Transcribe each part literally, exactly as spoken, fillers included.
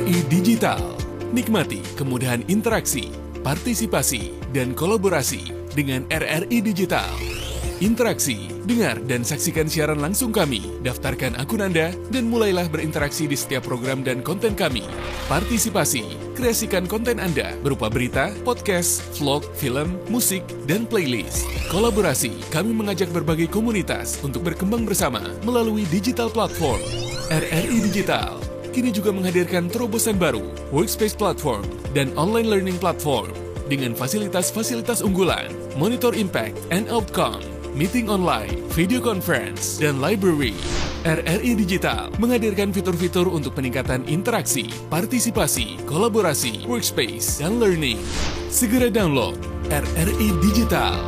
I Digital. Nikmati kemudahan interaksi, partisipasi, dan kolaborasi dengan R R I Digital. Interaksi, dengar dan saksikan siaran langsung kami, daftarkan akun Anda, dan mulailah berinteraksi di setiap program dan konten kami. Partisipasi, kreasikan konten Anda berupa berita, podcast, vlog, film, musik, dan playlist. Kolaborasi, kami mengajak berbagai komunitas untuk berkembang bersama melalui digital platform. R R I Digital kini juga menghadirkan terobosan baru, workspace platform, dan online learning platform dengan fasilitas-fasilitas unggulan, monitor impact and outcome, meeting online, video conference, dan library. R R I Digital menghadirkan fitur-fitur untuk peningkatan interaksi, partisipasi, kolaborasi, workspace, dan learning. Segera download R R I Digital.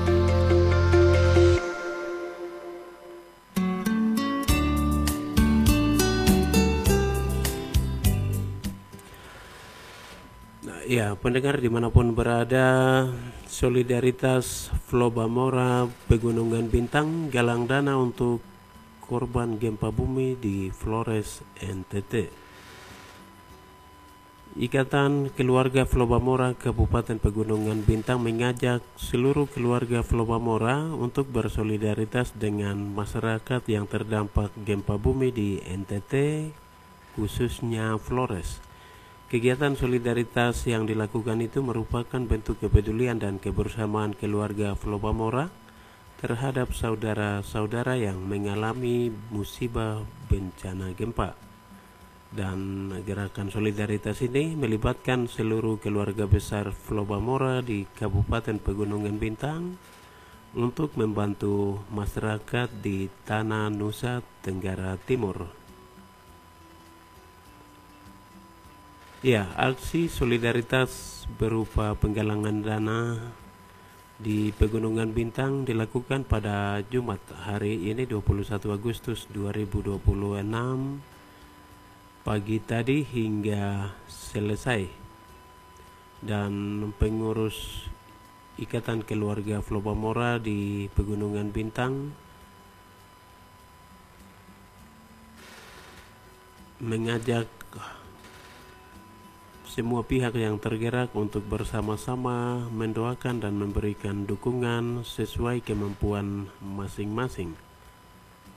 Ya, pendengar dimanapun berada, solidaritas Flobamora Pegunungan Bintang galang dana untuk korban gempa bumi di Flores, N T T. Ikatan Keluarga Flobamora Kabupaten Pegunungan Bintang mengajak seluruh keluarga Flobamora untuk bersolidaritas dengan masyarakat yang terdampak gempa bumi di N T T, khususnya Flores. Kegiatan solidaritas yang dilakukan itu merupakan bentuk kepedulian dan kebersamaan keluarga Flobamora terhadap saudara-saudara yang mengalami musibah bencana gempa. Dan gerakan solidaritas ini melibatkan seluruh keluarga besar Flobamora di Kabupaten Pegunungan Bintang untuk membantu masyarakat di Tanah Nusa Tenggara Timur. Ya, aksi solidaritas berupa penggalangan dana di Pegunungan Bintang dilakukan pada Jumat hari ini dua puluh satu Agustus dua ribu dua puluh enam pagi tadi hingga selesai. Dan pengurus Ikatan Keluarga Flobamora di Pegunungan Bintang mengajak semua pihak yang tergerak untuk bersama-sama mendoakan dan memberikan dukungan sesuai kemampuan masing-masing.